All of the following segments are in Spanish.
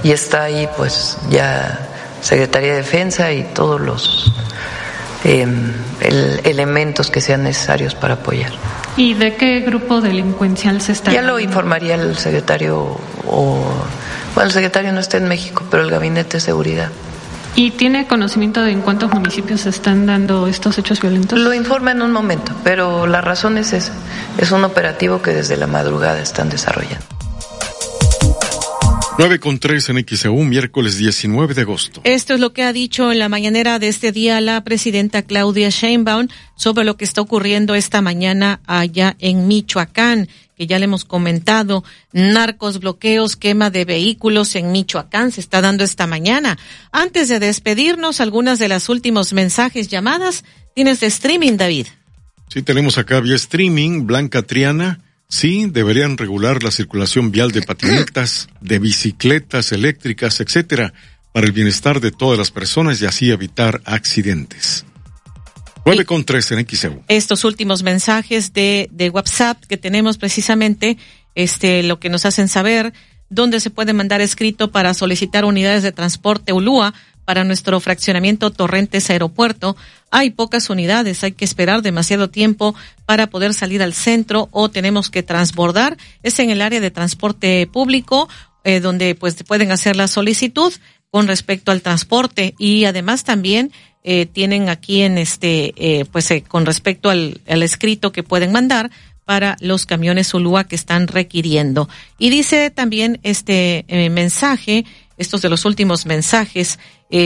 y está ahí pues ya Secretaría de Defensa y todos los elementos que sean necesarios para apoyar. ¿Y de qué grupo delincuencial se está? Ya lo informaría el secretario, el secretario no está en México, pero el Gabinete de Seguridad. ¿Y tiene conocimiento de en cuántos municipios se están dando estos hechos violentos? Lo informa en un momento, pero la razón es esa. Es un operativo que desde la madrugada están desarrollando. 9:03 en XEU, miércoles 19 de agosto. Esto es lo que ha dicho en la mañanera de este día la presidenta Claudia Sheinbaum sobre lo que está ocurriendo esta mañana allá en Michoacán, que ya le hemos comentado. Narcos, bloqueos, quema de vehículos en Michoacán se está dando esta mañana. Antes de despedirnos, algunas de las últimos mensajes, llamadas, tienes de streaming, David. Sí, tenemos acá vía streaming, Blanca Triana. Sí, deberían regular la circulación vial de patinetas, de bicicletas eléctricas, etcétera, para el bienestar de todas las personas y así evitar accidentes. 9:03 en XEU. Estos últimos mensajes de WhatsApp que tenemos precisamente, lo que nos hacen saber, dónde se puede mandar escrito para solicitar unidades de transporte ULUA para nuestro fraccionamiento Torrentes Aeropuerto. Hay pocas unidades, hay que esperar demasiado tiempo para poder salir al centro o tenemos que transbordar. Es en el área de transporte público, donde pues pueden hacer la solicitud con respecto al transporte y además también tienen aquí en con respecto al escrito que pueden mandar para los camiones ULUA que están requiriendo. Y dice también mensaje, estos de los últimos mensajes,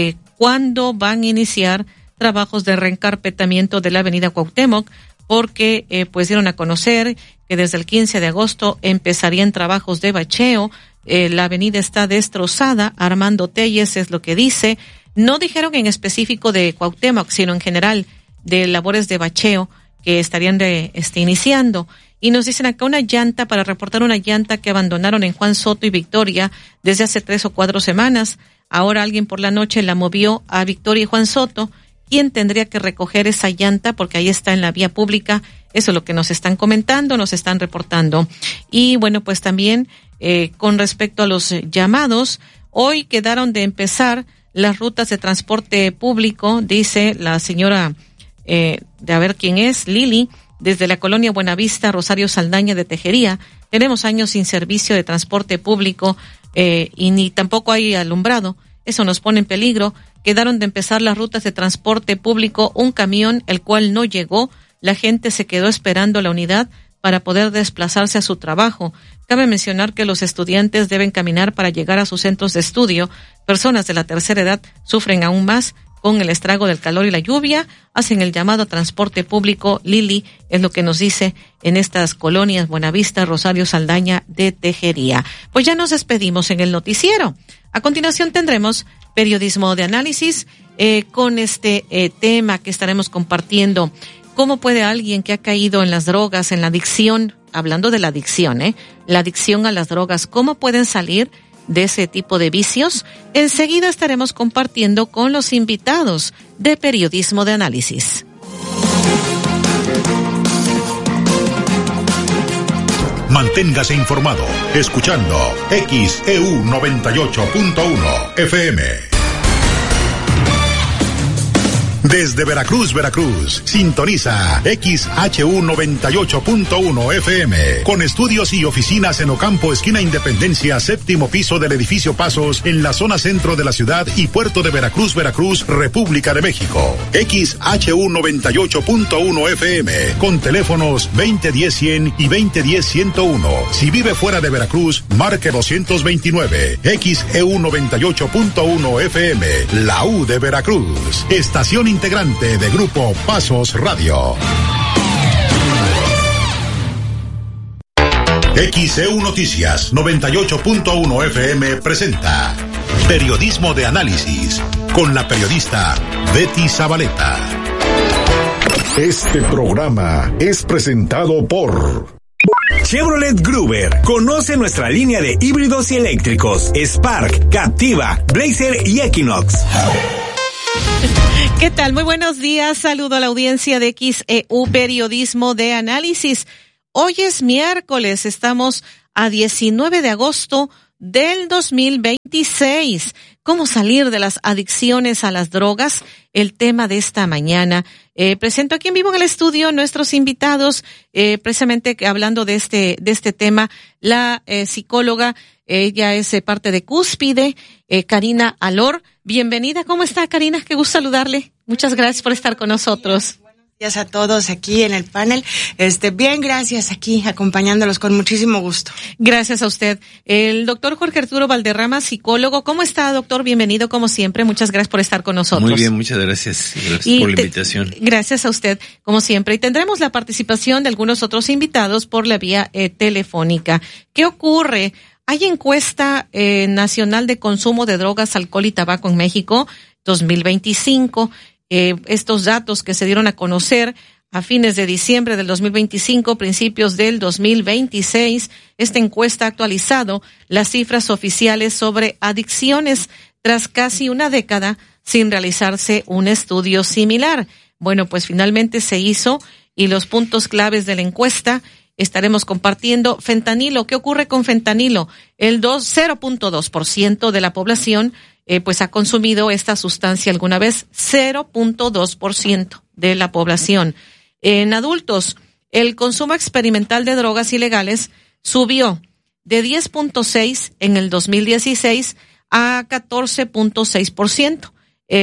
¿cuándo van a iniciar trabajos de reencarpetamiento de la avenida Cuauhtémoc? Porque pues dieron a conocer que desde el 15 de agosto empezarían trabajos de bacheo. La avenida está destrozada. Armando Telles es lo que dice. No dijeron en específico de Cuauhtémoc, sino en general de labores de bacheo que estarían iniciando. Y nos dicen acá para reportar una llanta que abandonaron en Juan Soto y Victoria desde hace 3 o 4 semanas. Ahora alguien por la noche la movió a Victoria y Juan Soto. ¿Quién tendría que recoger esa llanta? Porque ahí está en la vía pública. Eso es lo que nos están comentando, nos están reportando. Y bueno, pues también con respecto a los llamados, hoy quedaron de empezar las rutas de transporte público, dice la señora, de a ver quién es, Lili, desde la colonia Buenavista, Rosario Saldaña de Tejería. Tenemos años sin servicio de transporte público y ni tampoco hay alumbrado. Eso nos pone en peligro. Quedaron de empezar las rutas de transporte público, un camión el cual no llegó. La gente se quedó esperando la unidad para poder desplazarse a su trabajo. Cabe mencionar que los estudiantes deben caminar para llegar a sus centros de estudio. Personas de la tercera edad sufren aún más con el estrago del calor y la lluvia. Hacen el llamado a transporte público. Lili es lo que nos dice en estas colonias Buenavista, Rosario Saldaña de Tejería. Pues ya nos despedimos en el noticiero. A continuación tendremos periodismo de análisis con tema que estaremos compartiendo. ¿Cómo puede alguien que ha caído en las drogas, en la adicción, hablando de la adicción, la adicción a las drogas, cómo pueden salir de ese tipo de vicios? Enseguida estaremos compartiendo con los invitados de periodismo de análisis. Manténgase informado, escuchando XEU 98.1 FM. Desde Veracruz, sintoniza XHU 98.1 FM, con estudios y oficinas en Ocampo, esquina Independencia, séptimo piso del edificio Pasos, en la zona centro de la ciudad y puerto de Veracruz, República de México. XHU 98.1 FM, con teléfonos 2010-100 y 2010-101. Si vive fuera de Veracruz, marque 229. XEU 98.1 FM, la U de Veracruz. Estación integrante de Grupo Pasos Radio. XEU Noticias 98.1 FM presenta Periodismo de Análisis con la periodista Betty Zabaleta. Este programa es presentado por Chevrolet Gruber. Conoce nuestra línea de híbridos y eléctricos: Spark, Captiva, Blazer y Equinox. ¿Qué tal? Muy buenos días. Saludo a la audiencia de XEU Periodismo de Análisis. Hoy es miércoles, estamos a 19 de agosto del 2026. ¿Cómo salir de las adicciones a las drogas? El tema de esta mañana. Presento aquí en vivo en el estudio nuestros invitados, precisamente hablando de este tema, la psicóloga, ella es parte de Cúspide, Karina Alor. Bienvenida, ¿cómo está, Karina? Qué gusto saludarle. Muchas gracias por estar con nosotros. Gracias a todos aquí en el panel. Bien, gracias, aquí acompañándolos con muchísimo gusto. Gracias a usted. El doctor Jorge Arturo Valderrama, psicólogo. ¿Cómo está, doctor? Bienvenido, como siempre. Muchas gracias por estar con nosotros. Muy bien, muchas gracias. Gracias por la invitación. Gracias a usted, como siempre. Y tendremos la participación de algunos otros invitados por la vía telefónica. ¿Qué ocurre? Hay encuesta nacional de consumo de drogas, alcohol y tabaco en México 2025. Estos datos que se dieron a conocer a fines de diciembre del 2025, principios del 2026, esta encuesta ha actualizado las cifras oficiales sobre adicciones tras casi una década sin realizarse un estudio similar. Bueno, pues finalmente se hizo y los puntos claves de la encuesta estaremos compartiendo. Fentanilo, ¿qué ocurre con fentanilo? El 0.2% de la población pues ha consumido esta sustancia alguna vez, 0.2% de la población. En adultos, el consumo experimental de drogas ilegales subió de 10.6 en el 2016 a 14.6%,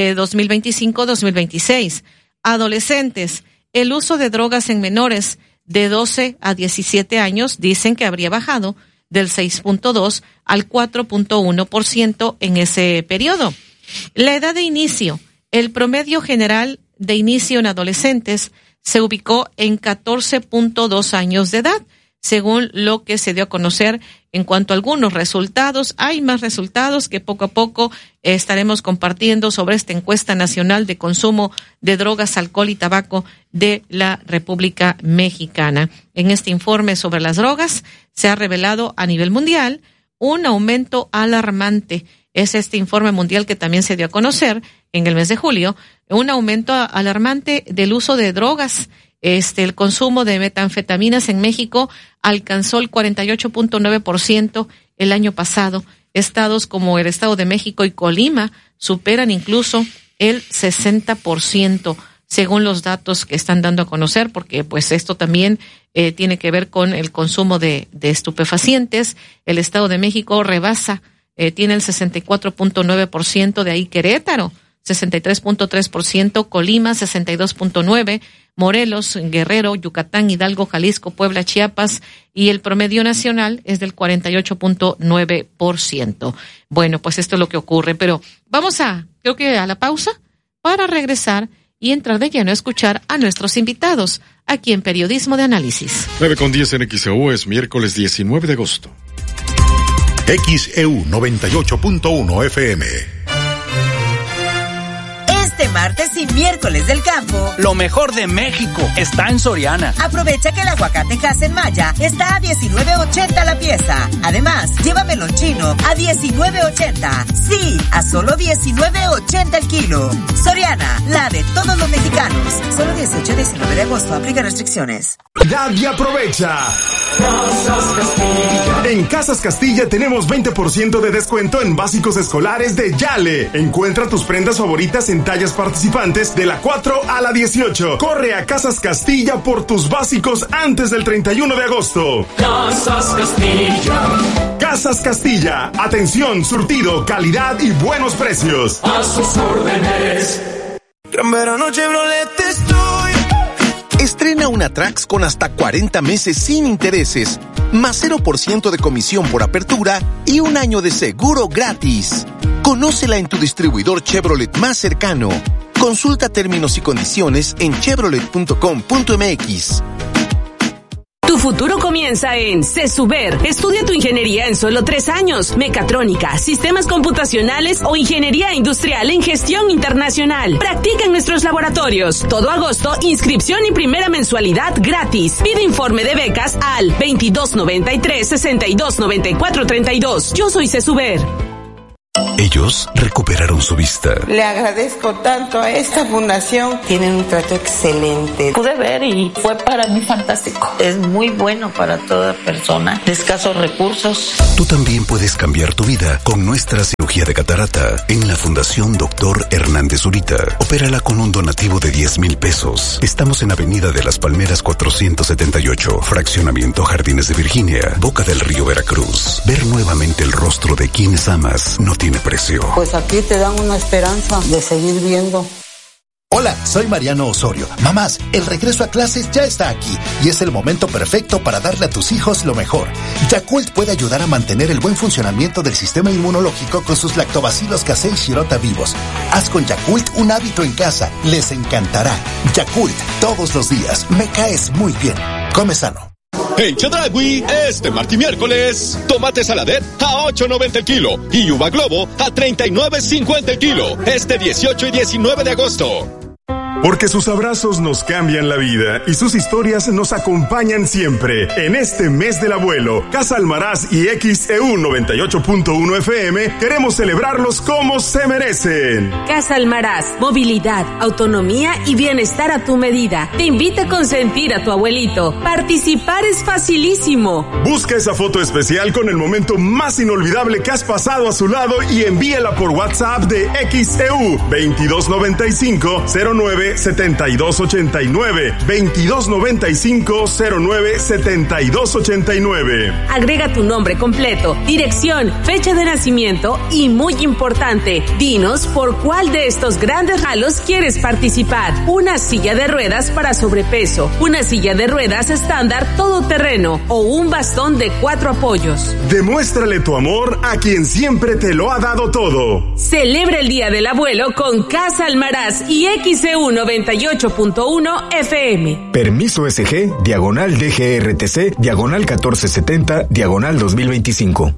2025-2026. Adolescentes, el uso de drogas en menores de 12 a 17 años dicen que habría bajado del 6.2 al 4.1% en ese periodo. La edad de inicio, el promedio general de inicio en adolescentes se ubicó en 14.2 años de edad, según lo que se dio a conocer en cuanto a algunos resultados. Hay más resultados que poco a poco estaremos compartiendo sobre esta encuesta nacional de consumo de drogas, alcohol y tabaco de la República Mexicana. En este informe sobre las drogas se ha revelado a nivel mundial un aumento alarmante. Es este informe mundial que también se dio a conocer en el mes de julio, un aumento alarmante del uso de drogas. El consumo de metanfetaminas en México alcanzó el 48.9% el año pasado. Estados como el Estado de México y Colima superan incluso el 60%, según los datos que están dando a conocer, porque pues esto también tiene que ver con el consumo de estupefacientes. El Estado de México rebasa, tiene el 64.9%, de ahí Querétaro 63.3%, Colima 62.9%, Morelos, Guerrero, Yucatán, Hidalgo, Jalisco, Puebla, Chiapas, y el promedio nacional es del 48.9%. Bueno, pues esto es lo que ocurre, pero vamos creo que a la pausa para regresar y entrar de lleno a escuchar a nuestros invitados aquí en Periodismo de Análisis. 9:10 en XEU, es miércoles 19 de agosto. XEU 98.1 FM. Este martes y miércoles del campo, lo mejor de México está en Soriana. Aprovecha que el aguacate Hass-en-Maya está a $19.80 la pieza. Además, llévamelo chino a $19.80. Sí, a solo $19.80 el kilo. Soriana, la de todos los mexicanos. Solo 18 y 19 de agosto, aplica restricciones. ¡Dad y aprovecha! Casas Castilla. En Casas Castilla tenemos 20% de descuento en básicos escolares de Yale. Encuentra tus prendas favoritas en tallas participantes de la 4 a la 18. Corre a Casas Castilla por tus básicos antes del 31 de agosto. Casas Castilla. Casas Castilla. Atención, surtido, calidad y buenos precios. A sus órdenes. Gran verano Chevrolet estoy. Estrena una Trax con hasta 40 meses sin intereses, más 0% de comisión por apertura y un año de seguro gratis. Conócela en tu distribuidor Chevrolet más cercano. Consulta términos y condiciones en chevrolet.com.mx. Tu futuro comienza en CESUBER. Estudia tu ingeniería en solo 3 años. Mecatrónica, sistemas computacionales o ingeniería industrial en gestión internacional. Practica en nuestros laboratorios. Todo agosto, inscripción y primera mensualidad gratis. Pide informe de becas al 2293-629432. Yo soy CESUBER. Ellos recuperaron su vista. Le agradezco tanto a esta fundación. Tienen un trato excelente. Pude ver y fue para mí fantástico. Es muy bueno para toda persona de escasos recursos. Tú también puedes cambiar tu vida con nuestra cirugía de catarata en la Fundación Dr. Hernández Zurita. Opérala con un donativo de 10,000 pesos. Estamos en Avenida de las Palmeras 478, Fraccionamiento Jardines de Virginia, Boca del Río, Veracruz. Ver nuevamente el rostro de quienes amas no tiene precio. Pues aquí te dan una esperanza de seguir viendo. Hola, soy Mariano Osorio. Mamás, el regreso a clases ya está aquí y es el momento perfecto para darle a tus hijos lo mejor. Yakult puede ayudar a mantener el buen funcionamiento del sistema inmunológico con sus lactobacilos casei shirota vivos. Haz con Yakult un hábito en casa. Les encantará. Yakult, todos los días. Me caes muy bien. Come sano. En Chedraui, este martes y miércoles, tomate saladet a $8.90 el kilo y uva globo a $39.50 el kilo, este 18 y 19 de agosto. Porque sus abrazos nos cambian la vida y sus historias nos acompañan siempre. En este mes del abuelo, Casa Almaraz y XEU 98.1 FM queremos celebrarlos como se merecen. Casa Almaraz, movilidad, autonomía y bienestar a tu medida. Te invita a consentir a tu abuelito. Participar es facilísimo. Busca esa foto especial con el momento más inolvidable que has pasado a su lado y envíala por WhatsApp de XEU 2295 09 7289 2295 09 7289. Agrega tu nombre completo, dirección, fecha de nacimiento y, muy importante, dinos por cuál de estos grandes regalos quieres participar. Una silla de ruedas para sobrepeso, una silla de ruedas estándar todoterreno o un bastón de 4 apoyos. Demuéstrale tu amor a quien siempre te lo ha dado todo. Celebra el Día del Abuelo con Casa Almaraz y XEU 98.1 FM. Permiso SG, diagonal DGRTC, diagonal 1470, diagonal 2025.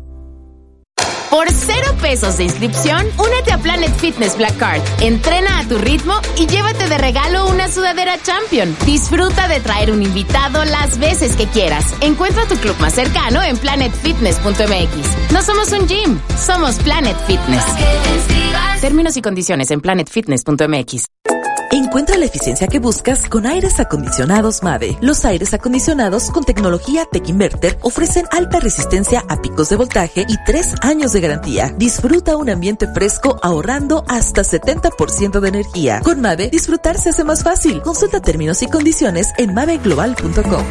Por 0 pesos de inscripción, únete a Planet Fitness Black Card. Entrena a tu ritmo y llévate de regalo una sudadera Champion. Disfruta de traer un invitado las veces que quieras. Encuentra tu club más cercano en planetfitness.mx. No somos un gym, somos Planet Fitness. Términos y condiciones en planetfitness.mx. Encuentra la eficiencia que buscas con aires acondicionados Mave. Los aires acondicionados con tecnología Tech Inverter ofrecen alta resistencia a picos de voltaje y 3 años de garantía. Disfruta un ambiente fresco ahorrando hasta 70% de energía. Con Mave, disfrutar se hace más fácil. Consulta términos y condiciones en maveglobal.com.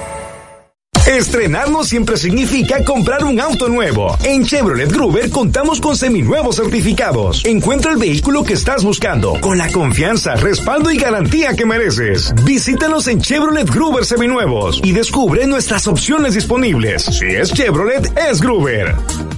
Estrenar no siempre significa comprar un auto nuevo. En Chevrolet Gruber contamos con seminuevos certificados. Encuentra el vehículo que estás buscando con la confianza, respaldo y garantía que mereces. Visítanos en Chevrolet Gruber Seminuevos y descubre nuestras opciones disponibles. Si es Chevrolet, es Gruber.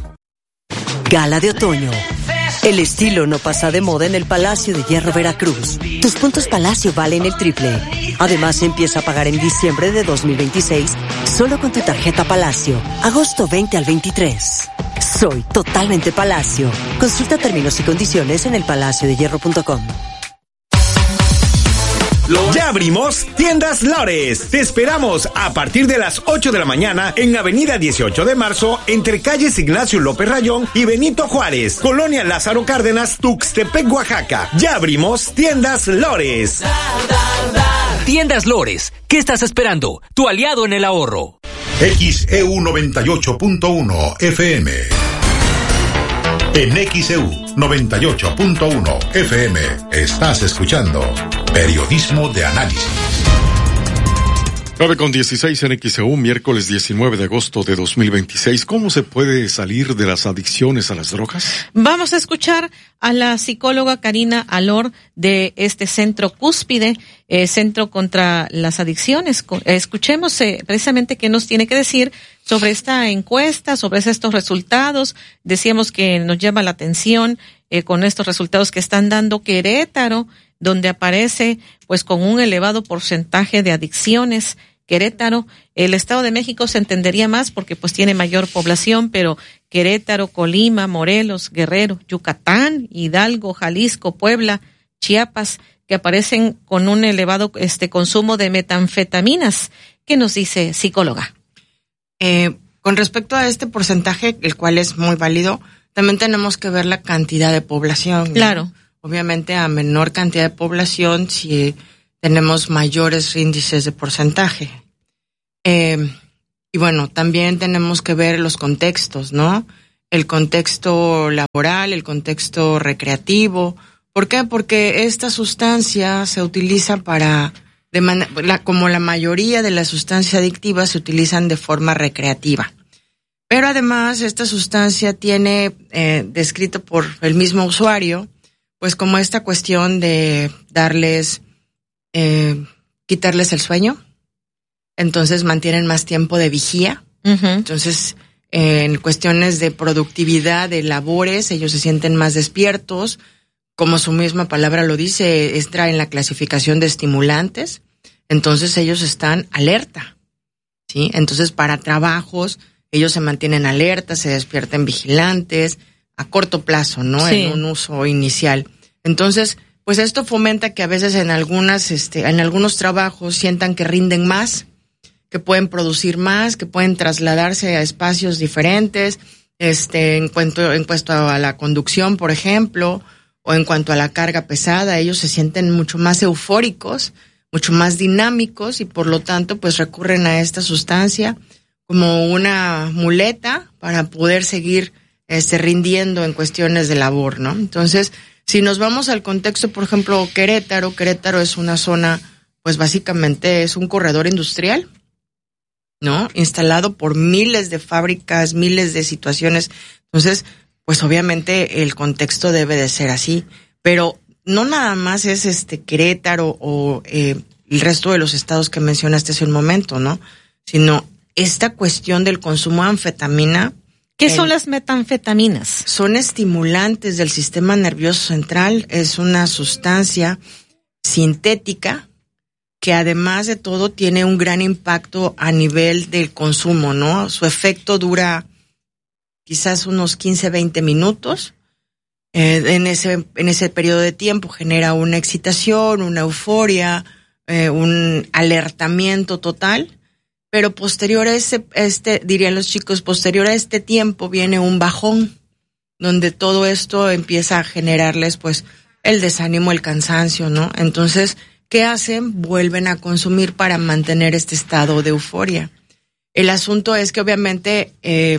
Gala de otoño. El estilo no pasa de moda en el Palacio de Hierro Veracruz. Tus puntos Palacio valen el triple. Además, empieza a pagar en diciembre de 2026 solo con tu tarjeta Palacio. Agosto 20 al 23. Soy totalmente Palacio. Consulta términos y condiciones en elpalaciodehierro.com. Ya abrimos Tiendas Lores. Te esperamos a partir de las 8 de la mañana en Avenida 18 de Marzo, entre calles Ignacio López Rayón y Benito Juárez, Colonia Lázaro Cárdenas, Tuxtepec, Oaxaca. Ya abrimos Tiendas Lores. Tiendas Lores, ¿qué estás esperando? Tu aliado en el ahorro. XEU 98.1 FM. En XEU 98.1 FM estás escuchando Periodismo de Análisis. 9:16 en XEU, miércoles 19 de agosto de 2026. ¿Cómo se puede salir de las adicciones a las drogas? Vamos a escuchar a la psicóloga Karina Alor de este Centro Cúspide, Centro contra las Adicciones. Escuchemos precisamente qué nos tiene que decir sobre esta encuesta, sobre estos resultados. Decíamos que nos llama la atención con estos resultados que están dando Querétaro, donde aparece pues con un elevado porcentaje de adicciones. Querétaro, el Estado de México se entendería más porque pues tiene mayor población, pero Querétaro, Colima, Morelos, Guerrero, Yucatán, Hidalgo, Jalisco, Puebla, Chiapas, que aparecen con un elevado consumo de metanfetaminas. ¿Qué nos dice psicóloga? Con respecto a este porcentaje, el cual es muy válido, también tenemos que ver la cantidad de población, ¿no? Claro. Obviamente a menor cantidad de población, si tenemos mayores índices de porcentaje. Y bueno, también tenemos que ver los contextos, ¿no? El contexto laboral, el contexto recreativo. ¿Por qué? Porque esta sustancia se utiliza como la mayoría de las sustancias adictivas se utilizan de forma recreativa. Pero además esta sustancia tiene, descrito por el mismo usuario, pues como esta cuestión de quitarles el sueño. Entonces mantienen más tiempo de vigía. Uh-huh. Entonces, en cuestiones de productividad, de labores, ellos se sienten más despiertos. Como su misma palabra lo dice, entra en la clasificación de estimulantes. Entonces ellos están alerta, ¿sí? Entonces para trabajos, ellos se mantienen alertas, se despiertan vigilantes, a corto plazo, ¿no? Sí. En un uso inicial. Entonces, pues esto fomenta que a veces en algunos trabajos sientan que rinden más, que pueden producir más, que pueden trasladarse a espacios diferentes, en cuanto a la conducción, por ejemplo, o en cuanto a la carga pesada, ellos se sienten mucho más eufóricos, mucho más dinámicos y por lo tanto pues recurren a esta sustancia como una muleta para poder seguir rindiendo en cuestiones de labor, ¿no? Entonces, si nos vamos al contexto, por ejemplo, Querétaro es una zona, pues básicamente es un corredor industrial, ¿no? Instalado por miles de fábricas, miles de situaciones. Entonces, pues obviamente el contexto debe de ser así, pero no nada más es Querétaro o el resto de los estados que mencionaste hace un momento, ¿no? Sino esta cuestión del consumo de anfetamina. ¿Qué son las metanfetaminas? Son estimulantes del sistema nervioso central, es una sustancia sintética que además de todo tiene un gran impacto a nivel del consumo, ¿no? Su efecto dura quizás unos 15-20 minutos. En ese periodo de tiempo genera una excitación, una euforia, un alertamiento total, pero posterior a dirían los chicos, posterior a este tiempo viene un bajón, donde todo esto empieza a generarles pues el desánimo, el cansancio, ¿no? Entonces, ¿qué hacen? Vuelven a consumir para mantener este estado de euforia. El asunto es que obviamente,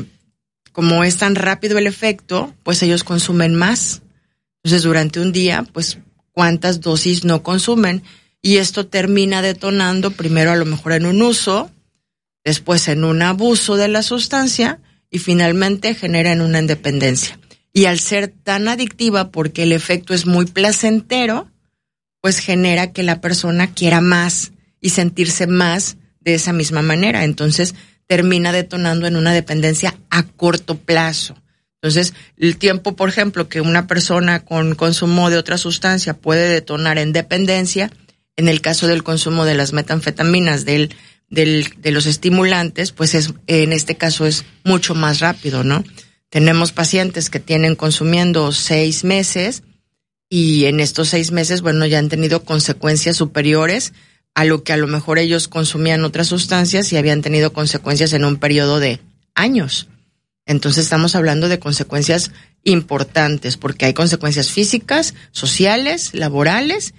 como es tan rápido el efecto, pues ellos consumen más. Entonces, durante un día, pues, ¿cuántas dosis no consumen? Y esto termina detonando primero a lo mejor en un uso, después en un abuso de la sustancia y finalmente genera en una dependencia. Y al ser tan adictiva, porque el efecto es muy placentero, pues genera que la persona quiera más y sentirse más de esa misma manera. Entonces termina detonando en una dependencia a corto plazo. Entonces, el tiempo, por ejemplo, que una persona con consumo de otra sustancia puede detonar en dependencia, en el caso del consumo de las metanfetaminas, de los estimulantes, pues en este caso es mucho más rápido, ¿no? Tenemos pacientes que tienen consumiendo 6 meses y en estos 6 meses, bueno, ya han tenido consecuencias superiores a lo que a lo mejor ellos consumían otras sustancias y habían tenido consecuencias en un periodo de años. Entonces estamos hablando de consecuencias importantes porque hay consecuencias físicas, sociales, laborales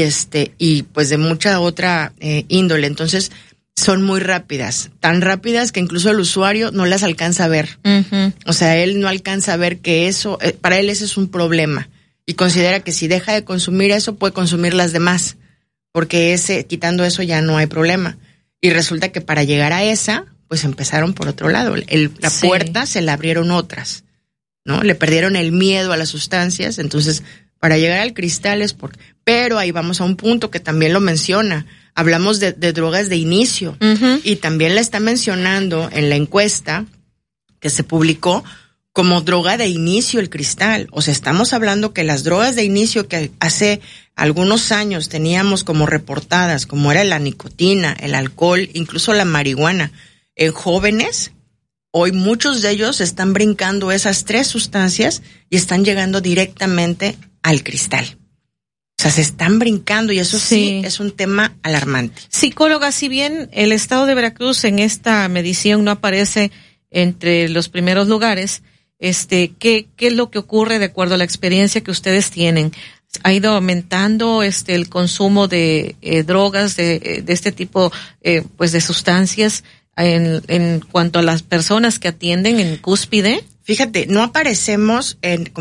y pues de mucha otra índole. Entonces son muy rápidas, tan rápidas que incluso el usuario no las alcanza a ver. Uh-huh. O sea, él no alcanza a ver que eso, para él ese es un problema y considera que si deja de consumir eso puede consumir las demás, porque quitando eso ya no hay problema. Y resulta que para llegar a esa, pues empezaron por otro lado. La puerta se la abrieron otras, ¿no? Le perdieron el miedo a las sustancias, entonces para llegar al cristal pero ahí vamos a un punto que también lo menciona. Hablamos de drogas de inicio, uh-huh, y también la está mencionando en la encuesta que se publicó como droga de inicio el cristal. O sea, estamos hablando que las drogas de inicio que hace algunos años teníamos como reportadas, como era la nicotina, el alcohol, incluso la marihuana, en jóvenes, hoy muchos de ellos están brincando esas 3 sustancias y están llegando directamente al cristal. O sea, se están brincando y eso sí es un tema alarmante. Psicóloga, si bien el estado de Veracruz en esta medición no aparece entre los primeros lugares, ¿qué es lo que ocurre de acuerdo a la experiencia que ustedes tienen? ¿Ha ido aumentando el consumo de drogas, de este tipo pues de sustancias en cuanto a las personas que atienden en Cúspide? Fíjate, no aparecemos en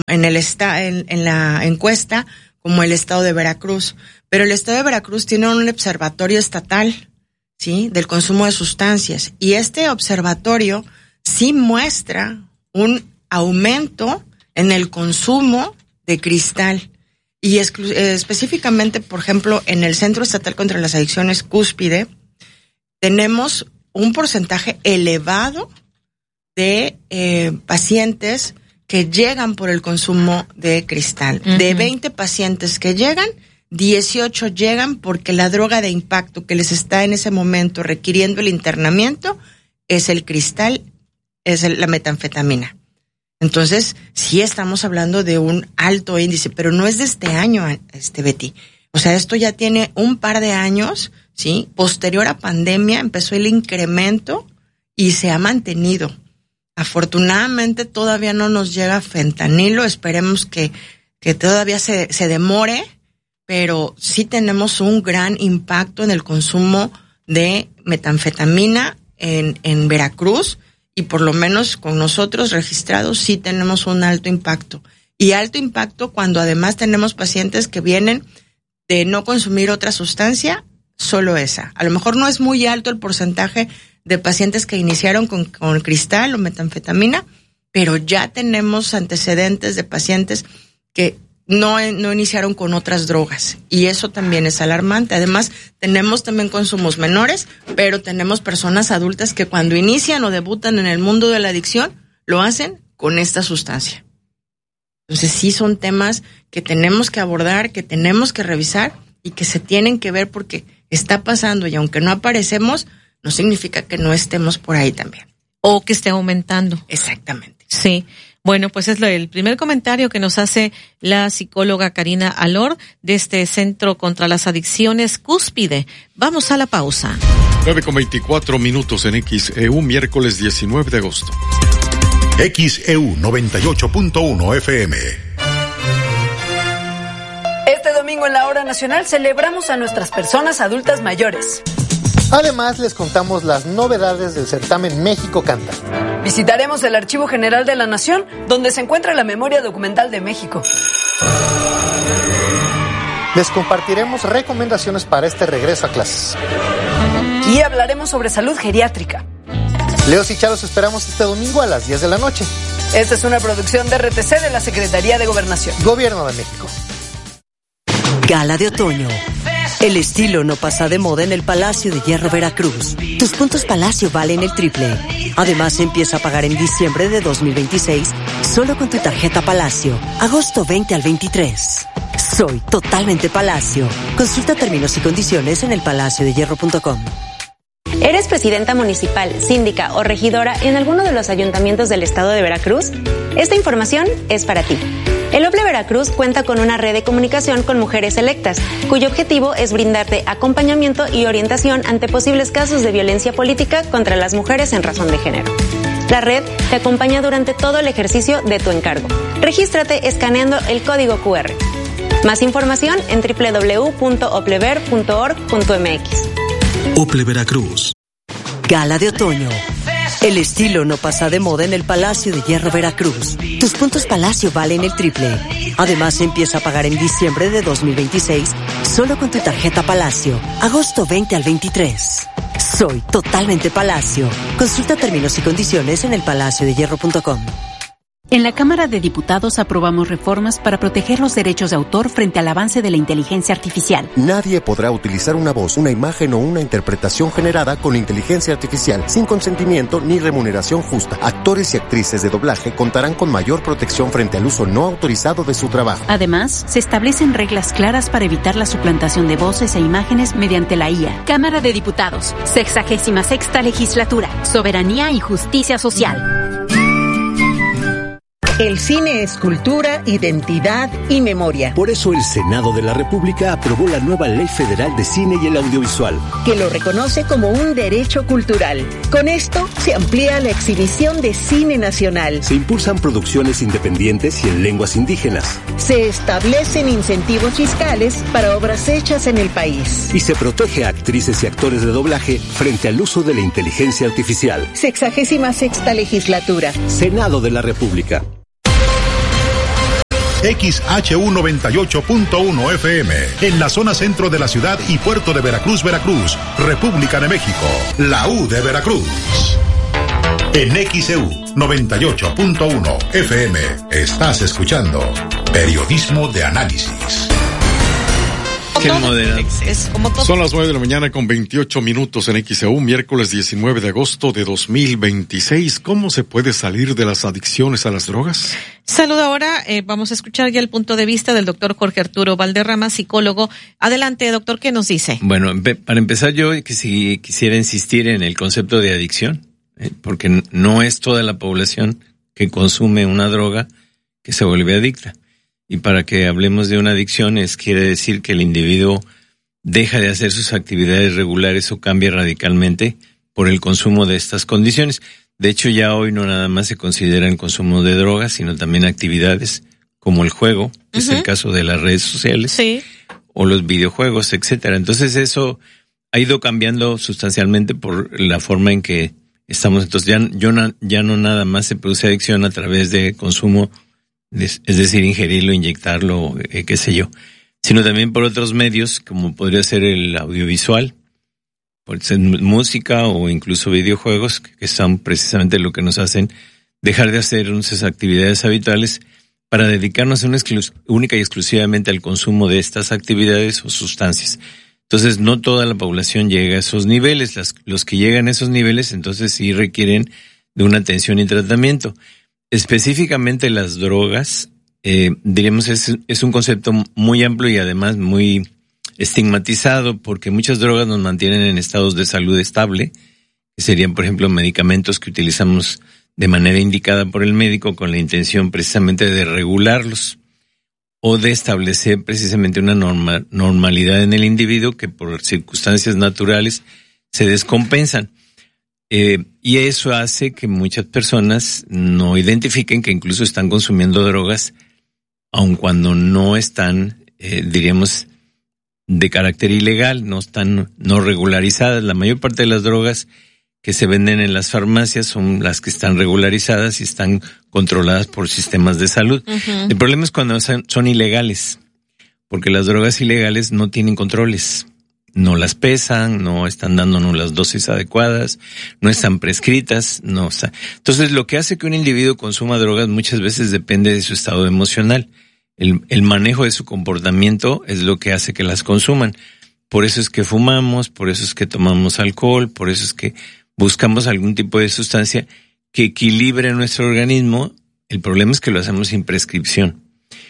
la encuesta como el estado de Veracruz, pero el estado de Veracruz tiene un observatorio estatal, ¿sí?, del consumo de sustancias, y este observatorio sí muestra un aumento en el consumo de cristal. Y específicamente, por ejemplo, en el Centro Estatal contra las Adicciones Cúspide, tenemos un porcentaje elevado de pacientes que llegan por el consumo de cristal. Uh-huh. De 20 pacientes que llegan, 18 llegan porque la droga de impacto que les está en ese momento requiriendo el internamiento es el cristal, es la metanfetamina. Entonces, sí estamos hablando de un alto índice, pero no es de este año, Betty. O sea, esto ya tiene un par de años, ¿sí? Posterior a pandemia empezó el incremento y se ha mantenido. Afortunadamente todavía no nos llega fentanilo, esperemos que todavía se demore, pero sí tenemos un gran impacto en el consumo de metanfetamina en Veracruz. Y por lo menos con nosotros registrados sí tenemos un alto impacto. Y alto impacto cuando además tenemos pacientes que vienen de no consumir otra sustancia, solo esa. A lo mejor no es muy alto el porcentaje de pacientes que iniciaron con cristal o metanfetamina, pero ya tenemos antecedentes de pacientes que no iniciaron con otras drogas, y eso también es alarmante. Además, tenemos también consumos menores, pero tenemos personas adultas que cuando inician o debutan en el mundo de la adicción, lo hacen con esta sustancia. Entonces, sí son temas que tenemos que abordar, que tenemos que revisar y que se tienen que ver porque está pasando, y aunque no aparecemos, no significa que no estemos por ahí también. O que esté aumentando. Exactamente. Sí. Bueno, pues es el primer comentario que nos hace la psicóloga Karina Alor de este Centro contra las Adicciones Cúspide. Vamos a la pausa. 9:24 en XEU, miércoles 19 de agosto. XEU 98.1 FM. Este domingo en la Hora Nacional celebramos a nuestras personas adultas mayores. Además, les contamos las novedades del certamen México Canta. Visitaremos el Archivo General de la Nación, donde se encuentra la memoria documental de México. Les compartiremos recomendaciones para este regreso a clases. Y hablaremos sobre salud geriátrica. Leos y Charos esperamos este domingo a las 10 de la noche. Esta es una producción de RTC de la Secretaría de Gobernación. Gobierno de México. Gala de otoño. El estilo no pasa de moda en el Palacio de Hierro Veracruz. Tus puntos Palacio valen el triple. Además, empieza a pagar en diciembre de 2026 solo con tu tarjeta Palacio. Agosto 20 al 23. Soy totalmente Palacio. Consulta términos y condiciones en elpalaciodehierro.com. ¿Eres presidenta municipal, síndica o regidora en alguno de los ayuntamientos del estado de Veracruz? Esta información es para ti. El OPLE Veracruz cuenta con una red de comunicación con mujeres electas, cuyo objetivo es brindarte acompañamiento y orientación ante posibles casos de violencia política contra las mujeres en razón de género. La red te acompaña durante todo el ejercicio de tu encargo. Regístrate escaneando el código QR. Más información en www.oplever.org.mx. OPLE Veracruz. Gala de otoño. El estilo no pasa de moda en el Palacio de Hierro Veracruz. Tus puntos Palacio valen el triple. Además, empieza a pagar en diciembre de 2026 solo con tu tarjeta Palacio. Agosto 20 al 23. Soy totalmente Palacio. Consulta términos y condiciones en elpalaciodehierro.com. En la Cámara de Diputados aprobamos reformas para proteger los derechos de autor frente al avance de la inteligencia artificial. Nadie podrá utilizar una voz, una imagen o una interpretación generada con inteligencia artificial sin consentimiento ni remuneración justa. Actores y actrices de doblaje contarán con mayor protección frente al uso no autorizado de su trabajo. Además, se establecen reglas claras para evitar la suplantación de voces e imágenes mediante la IA. Cámara de Diputados, 66ª Legislatura, Soberanía y Justicia Social. El cine es cultura, identidad y memoria. Por eso el Senado de la República aprobó la nueva Ley Federal de Cine y el Audiovisual, que lo reconoce como un derecho cultural. Con esto se amplía la exhibición de cine nacional. Se impulsan producciones independientes y en lenguas indígenas. Se establecen incentivos fiscales para obras hechas en el país. Y se protege a actrices y actores de doblaje frente al uso de la inteligencia artificial. 66ª Legislatura. Senado de la República. XHU 98.1 FM, en la zona centro de la ciudad y puerto de Veracruz, Veracruz, República de México, la U de Veracruz. En XEU 98.1 FM, estás escuchando Periodismo de Análisis. Son las 9 de la mañana con 28 minutos en XEU, miércoles 19 de agosto de 2026. ¿Cómo se puede salir de las adicciones a las drogas? Saludo ahora, vamos a escuchar ya el punto de vista del doctor Jorge Arturo Valderrama, psicólogo. Adelante, doctor, ¿qué nos dice? Bueno, para empezar yo quisiera insistir en el concepto de adicción, porque no es toda la población que consume una droga que se vuelve adicta. Y para que hablemos de una adicción quiere decir que el individuo deja de hacer sus actividades regulares o cambia radicalmente por el consumo de estas condiciones. De hecho, ya hoy no nada más se considera el consumo de drogas, sino también actividades como el juego, que es el caso de las redes sociales, o los videojuegos, etcétera. Entonces eso ha ido cambiando sustancialmente por la forma en que estamos. Entonces ya no nada más se produce adicción a través de consumo, es decir, ingerirlo, inyectarlo, qué sé yo, sino también por otros medios, como podría ser el audiovisual, por ser música o incluso videojuegos, que son precisamente lo que nos hacen dejar de hacer nuestras actividades habituales para dedicarnos única y exclusivamente al consumo de estas actividades o sustancias. Entonces, no toda la población llega a esos niveles. Los que llegan a esos niveles, entonces sí requieren de una atención y tratamiento. Específicamente las drogas, diríamos, es un concepto muy amplio y además muy estigmatizado, porque muchas drogas nos mantienen en estados de salud estable, que serían, por ejemplo, medicamentos que utilizamos de manera indicada por el médico con la intención precisamente de regularlos o de establecer precisamente una normalidad en el individuo que por circunstancias naturales se descompensan. Y eso hace que muchas personas no identifiquen que incluso están consumiendo drogas, aun cuando no están, diríamos, de carácter ilegal, no están no regularizadas. La mayor parte de las drogas que se venden en las farmacias son las que están regularizadas y están controladas por sistemas de salud. El problema es cuando son ilegales, porque las drogas ilegales no tienen controles. No las pesan, no están dándonos las dosis adecuadas, no están prescritas, Entonces, lo que hace que un individuo consuma drogas muchas veces depende de su estado emocional. El manejo de su comportamiento es lo que hace que las consuman. Por eso es que fumamos, por eso es que tomamos alcohol, por eso es que buscamos algún tipo de sustancia que equilibre nuestro organismo. El problema es que lo hacemos sin prescripción.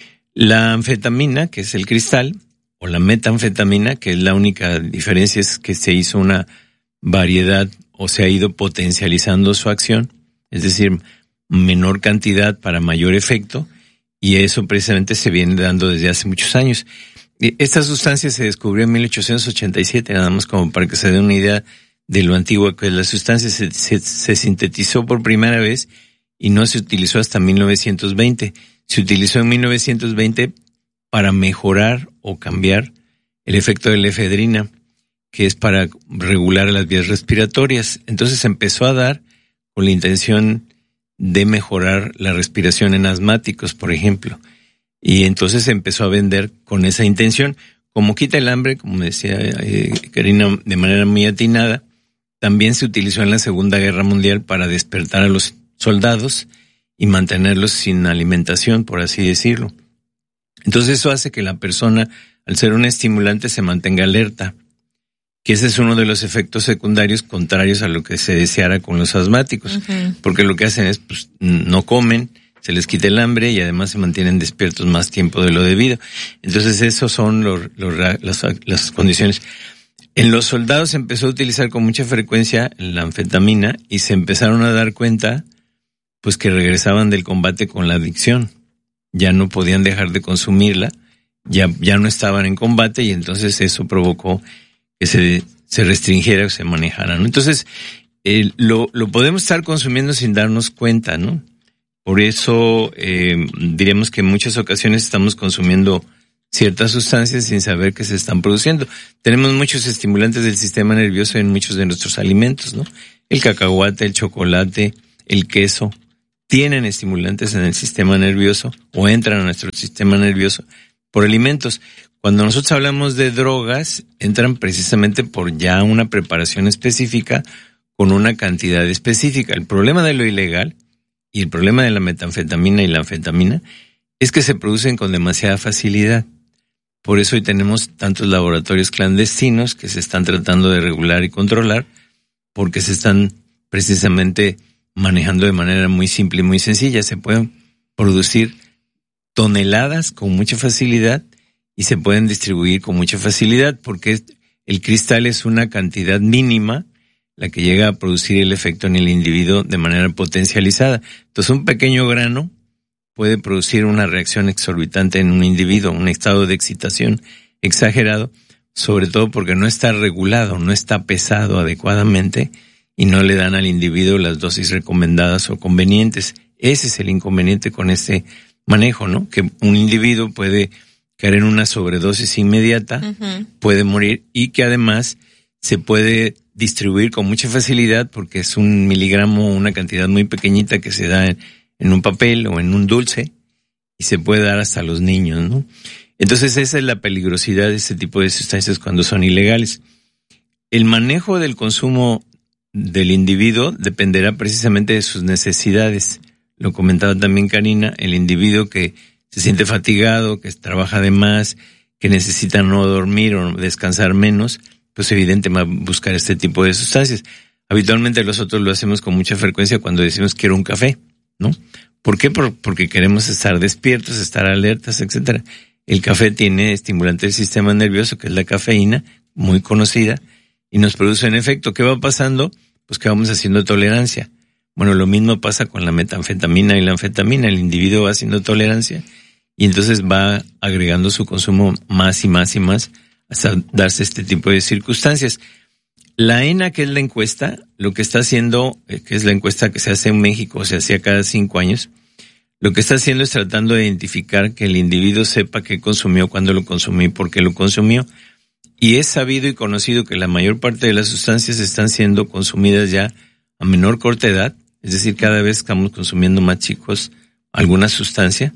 La anfetamina, que es el cristal, o la metanfetamina, que es la única diferencia, es que se hizo una variedad o se ha ido potencializando su acción, es decir, menor cantidad para mayor efecto, y eso precisamente se viene dando desde hace muchos años. Esta sustancia se descubrió en 1887, nada más como para que se dé una idea de lo antiguo que es la sustancia. Se sintetizó por primera vez y no se utilizó hasta 1920. Se utilizó en 1920 para mejorar o cambiar el efecto de la efedrina, que es para regular las vías respiratorias. Entonces se empezó a dar con la intención de mejorar la respiración en asmáticos, por ejemplo. Y entonces se empezó a vender con esa intención. Como quita el hambre, como decía Karina de manera muy atinada, también se utilizó en la Segunda Guerra Mundial para despertar a los soldados y mantenerlos sin alimentación, por así decirlo. Entonces eso hace que la persona, al ser un estimulante, se mantenga alerta, que ese es uno de los efectos secundarios contrarios a lo que se deseara con los asmáticos, porque lo que hacen es, pues, no comen, se les quita el hambre y además se mantienen despiertos más tiempo de lo debido. Entonces esos son las condiciones. En los soldados se empezó a utilizar con mucha frecuencia la anfetamina y se empezaron a dar cuenta pues que regresaban del combate con la adicción. Ya no podían dejar de consumirla, ya no estaban en combate y entonces eso provocó que se restringiera o se manejara, ¿no? Entonces, lo podemos estar consumiendo sin darnos cuenta, ¿no? Por eso diríamos que en muchas ocasiones estamos consumiendo ciertas sustancias sin saber que se están produciendo. Tenemos muchos estimulantes del sistema nervioso en muchos de nuestros alimentos, ¿no? El cacahuate, el chocolate, el queso, tienen estimulantes en el sistema nervioso o entran a nuestro sistema nervioso por alimentos. Cuando nosotros hablamos de drogas, entran precisamente por ya una preparación específica con una cantidad específica. El problema de lo ilegal y el problema de la metanfetamina y la anfetamina es que se producen con demasiada facilidad. Por eso hoy tenemos tantos laboratorios clandestinos que se están tratando de regular y controlar, porque se están precisamente manejando de manera muy simple y muy sencilla. Se pueden producir toneladas con mucha facilidad y se pueden distribuir con mucha facilidad, porque el cristal es una cantidad mínima la que llega a producir el efecto en el individuo de manera potencializada. Entonces, un pequeño grano puede producir una reacción exorbitante en un individuo, un estado de excitación exagerado, sobre todo porque no está regulado, no está pesado adecuadamente y no le dan al individuo las dosis recomendadas o convenientes. Ese es el inconveniente con este manejo, ¿no? Que un individuo puede caer en una sobredosis inmediata, puede morir y que además se puede distribuir con mucha facilidad porque es 1 miligramo, una cantidad muy pequeñita que se da en un papel o en un dulce y se puede dar hasta a los niños, ¿no? Entonces esa es la peligrosidad de este tipo de sustancias cuando son ilegales. El manejo del consumo del individuo dependerá precisamente de sus necesidades. Lo comentaba también Karina, el individuo que se siente fatigado, que trabaja de más, que necesita no dormir o descansar menos, pues evidente va a buscar este tipo de sustancias. Habitualmente nosotros lo hacemos con mucha frecuencia cuando decimos quiero un café, ¿no? ¿Por qué? Porque queremos estar despiertos, estar alertas, etcétera. El café tiene estimulante del sistema nervioso, que es la cafeína, muy conocida, y nos produce un efecto. ¿Qué va pasando? Pues que vamos haciendo tolerancia. Bueno, lo mismo pasa con la metanfetamina y la anfetamina. El individuo va haciendo tolerancia y entonces va agregando su consumo más y más y más hasta darse este tipo de circunstancias. La ENA, que es la encuesta, lo que está haciendo, que es la encuesta que se hace en México, se hacía cada 5 años, lo que está haciendo es tratando de identificar que el individuo sepa qué consumió, cuándo lo consumió y por qué lo consumió. Y es sabido y conocido que la mayor parte de las sustancias están siendo consumidas ya a menor corta edad, es decir, cada vez estamos consumiendo más chicos alguna sustancia,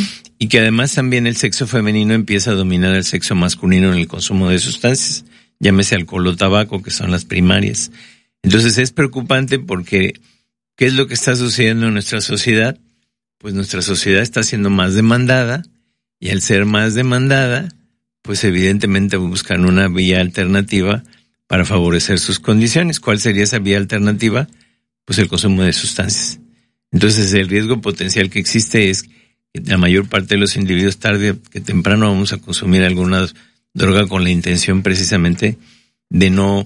y que además también el sexo femenino empieza a dominar al sexo masculino en el consumo de sustancias, llámese alcohol o tabaco, que son las primarias. Entonces es preocupante porque ¿qué es lo que está sucediendo en nuestra sociedad? Pues nuestra sociedad está siendo más demandada, y al ser más demandada, pues evidentemente buscan una vía alternativa para favorecer sus condiciones. ¿Cuál sería esa vía alternativa? Pues el consumo de sustancias. Entonces el riesgo potencial que existe es que la mayor parte de los individuos tarde que temprano vamos a consumir alguna droga con la intención precisamente de no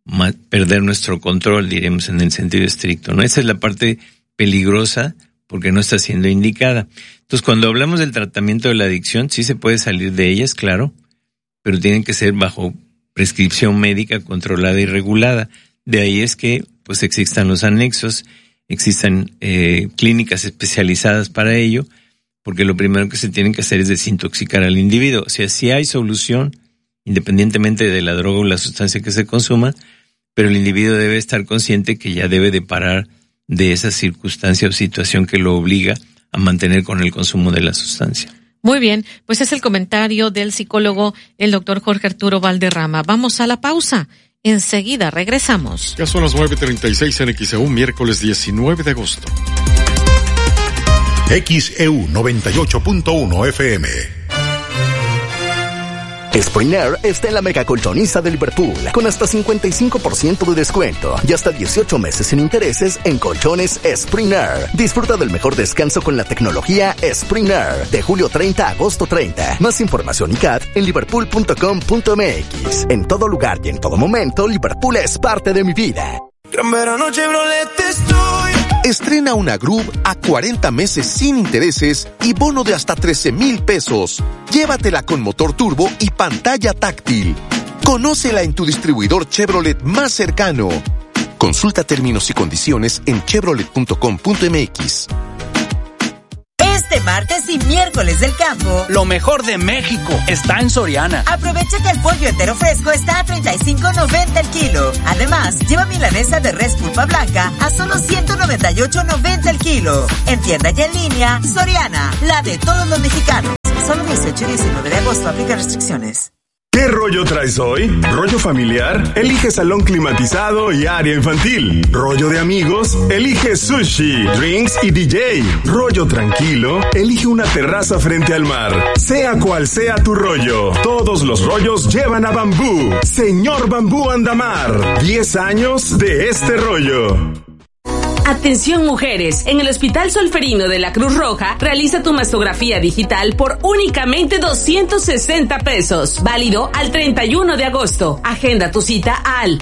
perder nuestro control, diremos en el sentido estricto, ¿no? Esa es la parte peligrosa porque no está siendo indicada. Entonces, cuando hablamos del tratamiento de la adicción, sí se puede salir de ellas, claro, pero tienen que ser bajo prescripción médica controlada y regulada. De ahí es que pues existan los anexos, existan clínicas especializadas para ello, porque lo primero que se tiene que hacer es desintoxicar al individuo. O sea, sí hay solución, independientemente de la droga o la sustancia que se consuma, pero el individuo debe estar consciente que ya debe de parar de esa circunstancia o situación que lo obliga a mantener con el consumo de la sustancia. Muy bien, pues es el comentario del psicólogo, el doctor Jorge Arturo Valderrama. Vamos a la pausa. Enseguida regresamos. Ya son las 9:36 en XEU, miércoles 19 de agosto. XEU 98.1 FM. Spring Air está en la mega colchoniza de Liverpool, con hasta 55% de descuento y hasta 18 meses sin intereses en colchones Spring Air. Disfruta del mejor descanso con la tecnología Spring Air, de julio 30 a agosto 30. Más información y CAT en liverpool.com.mx. En todo lugar y en todo momento, Liverpool es parte de mi vida. Gran verano Chevrolet estoy Estrena una Groove a 40 meses sin intereses y bono de hasta 13,000 pesos. Llévatela con motor turbo y pantalla táctil. Conócela en tu distribuidor Chevrolet más cercano. Consulta términos y condiciones en chevrolet.com.mx. Este martes y miércoles del campo, lo mejor de México está en Soriana. Aprovecha que el pollo entero fresco está a $35.90 el kilo. Además, lleva milanesa de res pulpa blanca a solo $198.90 el kilo. En tienda y en línea, Soriana, la de todos los mexicanos. Solo 18 y 19 de agosto, aplica restricciones. ¿Qué rollo traes hoy? ¿Rollo familiar? Elige salón climatizado y área infantil. ¿Rollo de amigos? Elige sushi, drinks y DJ. ¿Rollo tranquilo? Elige una terraza frente al mar. Sea cual sea tu rollo, todos los rollos llevan a Bambú. Señor Bambú Andamar, 10 años de este rollo. Atención mujeres, en el Hospital Solferino de la Cruz Roja realiza tu mastografía digital por únicamente 260 pesos, válido al 31 de agosto. Agenda tu cita al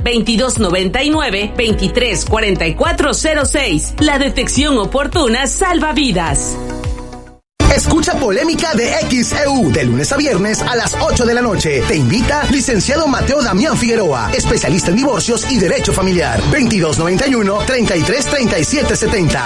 2299-234406. La detección oportuna salva vidas. Escucha Polémica de XEU de lunes a viernes a las 8 de la noche. Te invita licenciado Mateo Damián Figueroa, especialista en divorcios y derecho familiar. 2291-333770.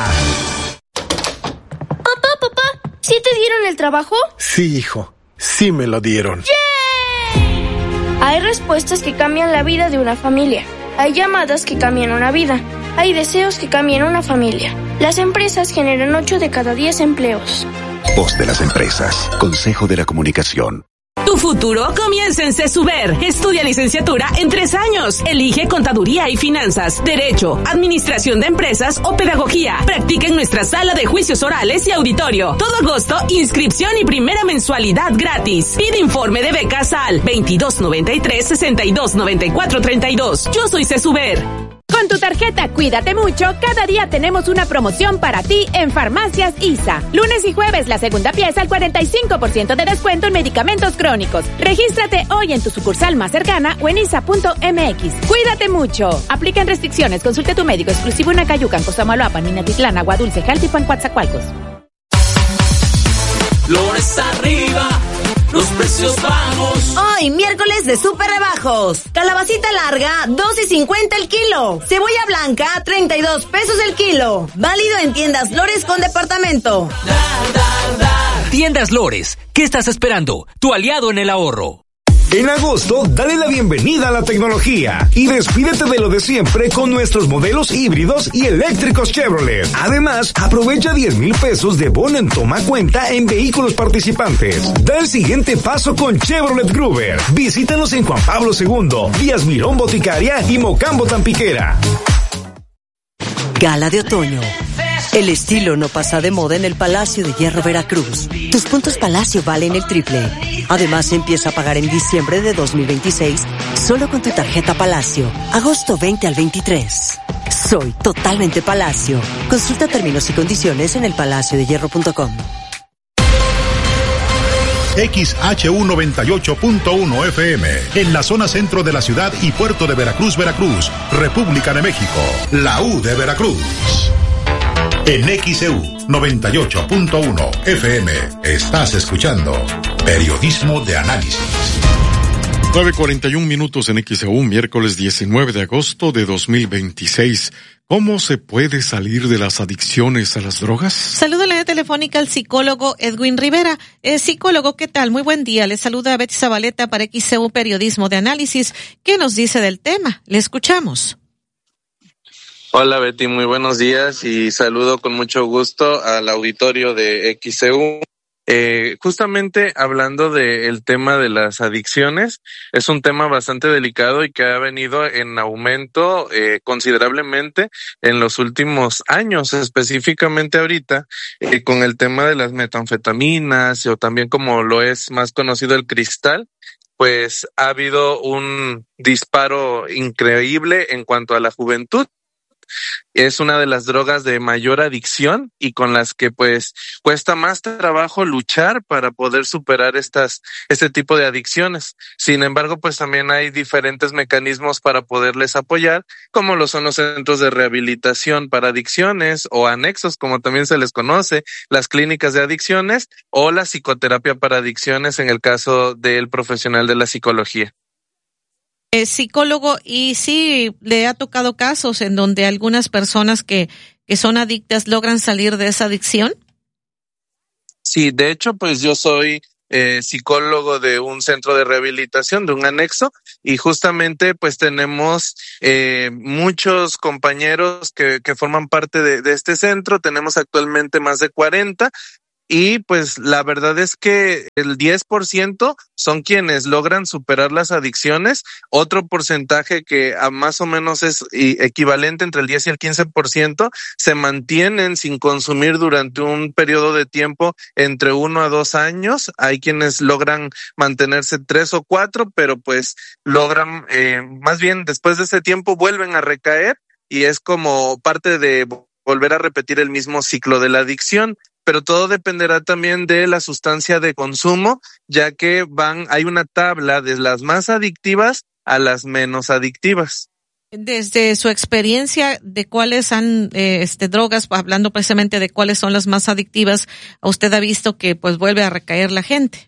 Papá, ¿sí te dieron el trabajo? Sí, hijo, sí me lo dieron. ¡Yay! Hay respuestas que cambian la vida de una familia. Hay llamadas que cambian una vida. Hay deseos que cambian una familia. Las empresas generan 8 de cada 10 empleos. Voz de las empresas. Consejo de la Comunicación. Tu futuro comienza en CESUBER. Estudia licenciatura en 3 años. Elige contaduría y finanzas, derecho, administración de empresas o pedagogía. Practica en nuestra sala de juicios orales y auditorio. Todo agosto, inscripción y primera mensualidad gratis. Pide informe de becas al 2293-629432. Yo soy CESUBER. Con tu tarjeta Cuídate Mucho, cada día tenemos una promoción para ti en Farmacias ISA. Lunes y jueves la segunda pieza al 45% de descuento en medicamentos crónicos. Regístrate hoy en tu sucursal más cercana o en isa.mx. Cuídate Mucho. Aplican restricciones. Consulte tu médico exclusivo en Acayucan, Cosamaloapan, Minatitlán, Agua Dulce, Jaltipan, Coatzacoalcos. Flores arriba, los precios bajos. Hoy, miércoles de súper rebajos. Calabacita larga, 2.50 el kilo. Cebolla blanca, 32 pesos el kilo. Válido en tiendas Lores con departamento. Tiendas Lores, ¿qué estás esperando? Tu aliado en el ahorro. En agosto, dale la bienvenida a la tecnología y despídete de lo de siempre con nuestros modelos híbridos y eléctricos Chevrolet. Además, aprovecha 10,000 pesos de bono en toma cuenta en vehículos participantes. Da el siguiente paso con Chevrolet Gruber. Visítanos en Juan Pablo II, Díaz Mirón Boticaria y Mocambo Tampiquera. Gala de otoño. El estilo no pasa de moda en el Palacio de Hierro Veracruz. Tus puntos Palacio valen el triple. Además, empieza a pagar en diciembre de 2026 solo con tu tarjeta Palacio. Agosto 20 al 23. Soy totalmente Palacio. Consulta términos y condiciones en elpalaciodehierro.com. XHU 98.1 FM, en la zona centro de la ciudad y puerto de Veracruz, Veracruz, República de México, la U de Veracruz. En XEU 98.1 FM, estás escuchando Periodismo de Análisis. 9:41 minutos en XEU, miércoles 19 de agosto de 2026. ¿Cómo se puede salir de las adicciones a las drogas? Saludo en la telefónica al psicólogo Edwin Rivera. Psicólogo, ¿qué tal? Muy buen día. Le saluda Betty Zabaleta para XEU Periodismo de Análisis. ¿Qué nos dice del tema? Le escuchamos. Hola Betty, muy buenos días y saludo con mucho gusto al auditorio de XEU. Justamente hablando del tema de las adicciones, es un tema bastante delicado y que ha venido en aumento considerablemente en los últimos años, específicamente ahorita con el tema de las metanfetaminas o también como lo es más conocido el cristal. Pues ha habido un disparo increíble en cuanto a la juventud. Es una de las drogas de mayor adicción y con las que pues cuesta más trabajo luchar para poder superar este tipo de adicciones. Sin embargo, pues también hay diferentes mecanismos para poderles apoyar, como lo son los centros de rehabilitación para adicciones o anexos, como también se les conoce, las clínicas de adicciones o la psicoterapia para adicciones en el caso del profesional de la psicología. Psicólogo, y sí le ha tocado casos en donde algunas personas que son adictas logran salir de esa adicción. Sí, de hecho, pues yo soy psicólogo de un centro de rehabilitación, de un anexo, y justamente pues tenemos muchos compañeros que forman parte de este centro. Tenemos actualmente más de 40. Y pues la verdad es que el 10% son quienes logran superar las adicciones. Otro porcentaje que a más o menos es equivalente entre el 10 y el 15% se mantienen sin consumir durante un periodo de tiempo entre 1 a 2 años. Hay quienes logran mantenerse 3 o 4, pero pues logran, más bien después de ese tiempo vuelven a recaer y es como parte de volver a repetir el mismo ciclo de la adicción. Pero todo dependerá también de la sustancia de consumo, ya que hay una tabla de las más adictivas a las menos adictivas. Desde su experiencia de cuáles han drogas, hablando precisamente de cuáles son las más adictivas, usted ha visto que pues vuelve a recaer la gente.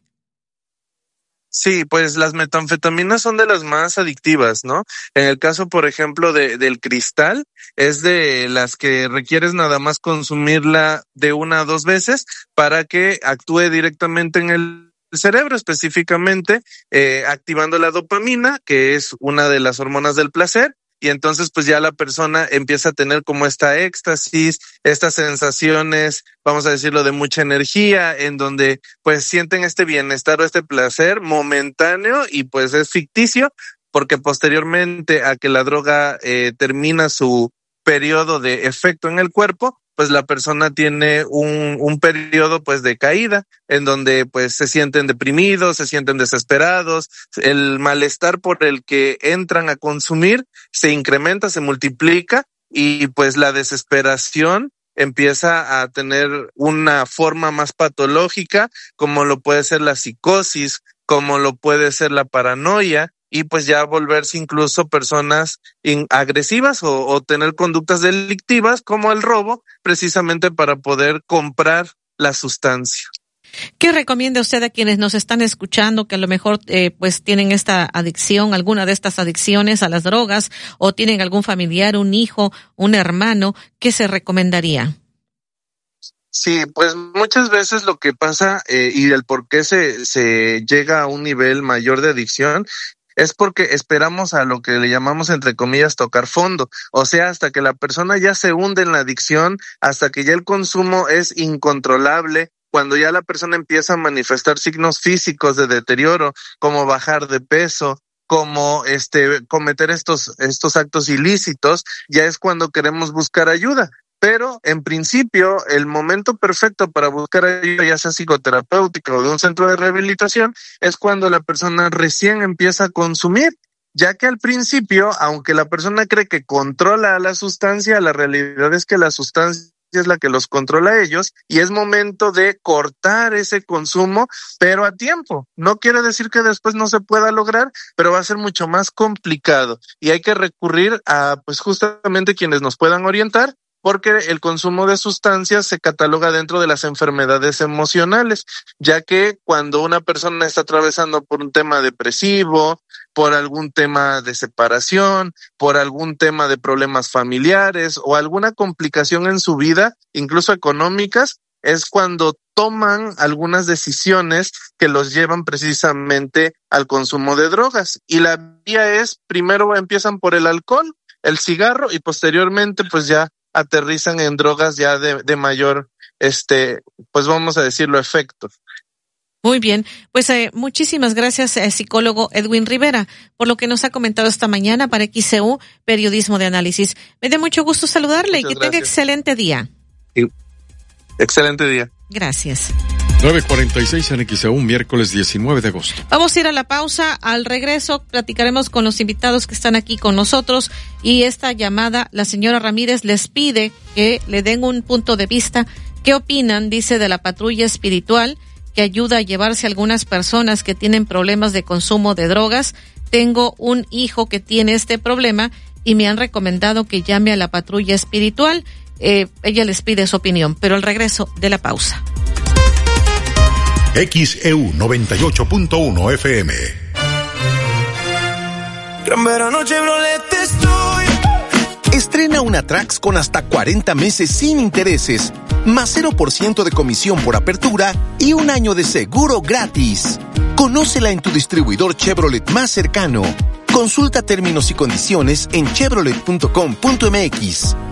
Sí, pues las metanfetaminas son de las más adictivas, ¿no? En el caso, por ejemplo, del cristal, es de las que requieres nada más consumirla de 1 a 2 veces para que actúe directamente en el cerebro, específicamente activando la dopamina, que es una de las hormonas del placer. Y entonces pues ya la persona empieza a tener como esta éxtasis, estas sensaciones, vamos a decirlo, de mucha energía, en donde pues sienten este bienestar o este placer momentáneo y pues es ficticio, porque posteriormente a que la droga termina su periodo de efecto en el cuerpo, pues la persona tiene un periodo pues de caída, en donde pues se sienten deprimidos, se sienten desesperados, el malestar por el que entran a consumir se incrementa, se multiplica y pues la desesperación empieza a tener una forma más patológica, como lo puede ser la psicosis, como lo puede ser la paranoia, y pues ya volverse incluso personas agresivas o tener conductas delictivas como el robo, precisamente para poder comprar la sustancia. ¿Qué recomienda usted a quienes nos están escuchando que a lo mejor pues tienen esta adicción, alguna de estas adicciones a las drogas, o tienen algún familiar, un hijo, un hermano? ¿Qué se recomendaría? Sí, pues muchas veces lo que pasa y el por qué se llega a un nivel mayor de adicción es porque esperamos a lo que le llamamos, entre comillas, tocar fondo. O sea, hasta que la persona ya se hunde en la adicción, hasta que ya el consumo es incontrolable, cuando ya la persona empieza a manifestar signos físicos de deterioro, como bajar de peso, como cometer estos actos ilícitos, ya es cuando queremos buscar ayuda. Pero en principio el momento perfecto para buscar ayuda, ya sea psicoterapéutica o de un centro de rehabilitación, es cuando la persona recién empieza a consumir, ya que al principio, aunque la persona cree que controla la sustancia, la realidad es que la sustancia es la que los controla a ellos y es momento de cortar ese consumo, pero a tiempo. No quiere decir que después no se pueda lograr, pero va a ser mucho más complicado y hay que recurrir a pues justamente quienes nos puedan orientar, porque el consumo de sustancias se cataloga dentro de las enfermedades emocionales, ya que cuando una persona está atravesando por un tema depresivo, por algún tema de separación, por algún tema de problemas familiares o alguna complicación en su vida, incluso económicas, es cuando toman algunas decisiones que los llevan precisamente al consumo de drogas. Y la vía es, primero empiezan por el alcohol, el cigarro y posteriormente pues ya aterrizan en drogas ya de mayor, pues vamos a decirlo, efecto. Muy bien, pues muchísimas gracias, psicólogo Edwin Rivera, por lo que nos ha comentado esta mañana para XCU Periodismo de Análisis. Me da mucho gusto saludarle. Muchas y que gracias. Tenga excelente día. Sí. Excelente día. Gracias. 9:46 en XEU, miércoles 19 de agosto. Vamos a ir a la pausa. Al regreso platicaremos con los invitados que están aquí con nosotros y esta llamada, la señora Ramírez les pide que le den un punto de vista. ¿Qué opinan? Dice, de la patrulla espiritual que ayuda a llevarse a algunas personas que tienen problemas de consumo de drogas. Tengo un hijo que tiene este problema y me han recomendado que llame a la patrulla espiritual. Ella les pide su opinión, pero al regreso de la pausa. XEU 98.1 FM. Gran verano Chevrolet estoy. Estrena una Trax con hasta 40 meses sin intereses, más 0% de comisión por apertura y un año de seguro gratis. Conócela en tu distribuidor Chevrolet más cercano. Consulta términos y condiciones en chevrolet.com.mx.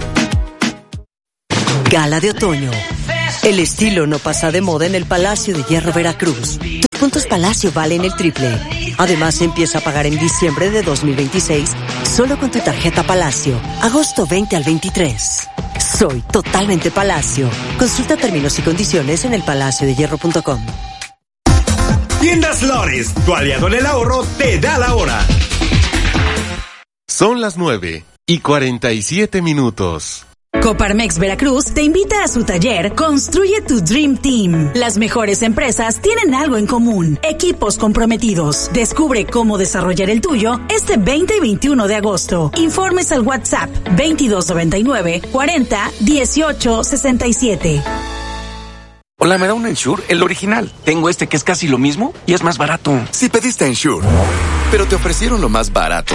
Gala de otoño. El estilo no pasa de moda en el Palacio de Hierro Veracruz. Tus puntos Palacio valen el triple. Además, empieza a pagar en diciembre de 2026 solo con tu tarjeta Palacio. Agosto 20 al 23. Soy totalmente Palacio. Consulta términos y condiciones en elpalaciodehierro.com. Tiendas Lores, tu aliado en el ahorro, te da la hora. Son las 9:47. Coparmex Veracruz te invita a su taller Construye tu Dream Team. Las mejores empresas tienen algo en común: equipos comprometidos. Descubre cómo desarrollar el tuyo este 20 y 21 de agosto. Informes al WhatsApp 2299 40 18 67. Hola, ¿me da un Ensure? El original. Tengo este que es casi lo mismo y es más barato. Si pediste Ensure, pero te ofrecieron lo más barato.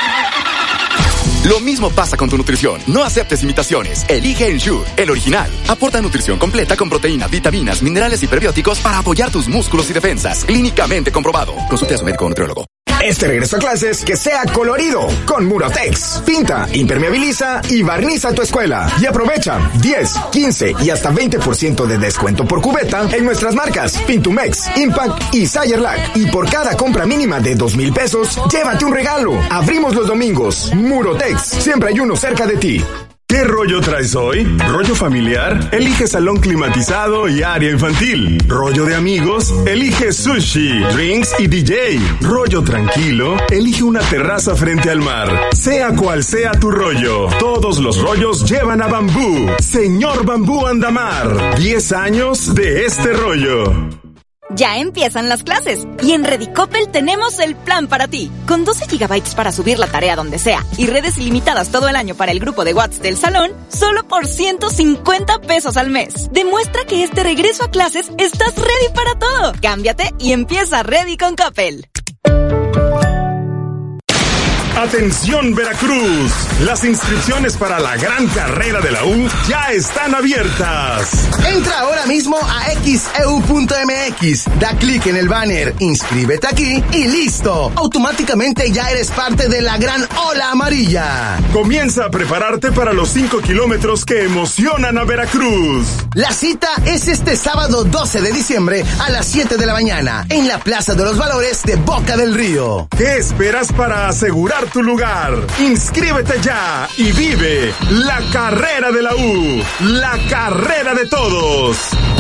Lo mismo pasa con tu nutrición. No aceptes imitaciones. Elige Ensure, el original. Aporta nutrición completa con proteínas, vitaminas, minerales y prebióticos para apoyar tus músculos y defensas. Clínicamente comprobado. Consulte a su médico o nutriólogo. Este regreso a clases que sea colorido con Murotex. Pinta, impermeabiliza y barniza tu escuela. Y aprovecha 10, 15 y hasta 20% de descuento por cubeta en nuestras marcas Pintumex, Impact y Sayerlac. Y por cada compra mínima de 2,000 pesos, llévate un regalo. Abrimos los domingos. Murotex, siempre hay uno cerca de ti. ¿Qué rollo traes hoy? ¿Rollo familiar? Elige salón climatizado y área infantil. ¿Rollo de amigos? Elige sushi, drinks y DJ. ¿Rollo tranquilo? Elige una terraza frente al mar. Sea cual sea tu rollo, todos los rollos llevan a Bambú. Señor Bambú Andamar, 10 años de este rollo. Ya empiezan las clases y en Redicopel tenemos el plan para ti. Con 12 gigabytes para subir la tarea donde sea y redes ilimitadas todo el año para el grupo de WhatsApp del salón, solo por 150 pesos al mes. Demuestra que este regreso a clases estás ready para todo. Cámbiate y empieza Ready con Coppel. Atención Veracruz, las inscripciones para la gran carrera de la U ya están abiertas. Entra ahora mismo a xeu.mx, da clic en el banner, inscríbete aquí y listo. Automáticamente ya eres parte de la gran ola amarilla. Comienza a prepararte para los 5 kilómetros que emocionan a Veracruz. La cita es este sábado 12 de diciembre a las 7 de la mañana en la Plaza de los Valores de Boca del Río. ¿Qué esperas para asegurar tu lugar? Inscríbete ya y vive la carrera de la U, la carrera de todos.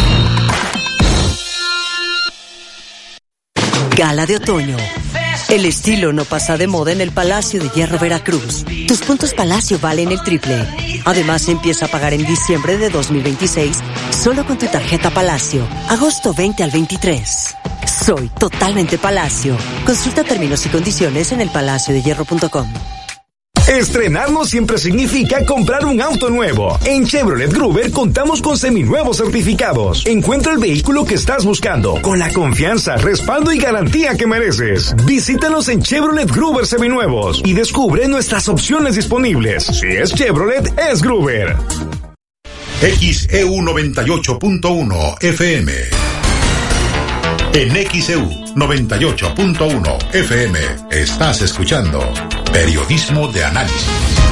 Gala de otoño. El estilo no pasa de moda en el Palacio de Hierro Veracruz. Tus puntos Palacio valen el triple. Además, empieza a pagar en diciembre de 2026 solo con tu tarjeta Palacio. Agosto 20 al 23. Soy totalmente Palacio. Consulta términos y condiciones en elpalaciodehierro.com. Estrenar no siempre significa comprar un auto nuevo. En Chevrolet Gruber contamos con seminuevos certificados. Encuentra el vehículo que estás buscando con la confianza, respaldo y garantía que mereces. Visítanos en Chevrolet Gruber Seminuevos y descubre nuestras opciones disponibles. Si es Chevrolet, es Gruber. XEU 98.1 FM. En XEU 98.1 FM estás escuchando Periodismo de Análisis.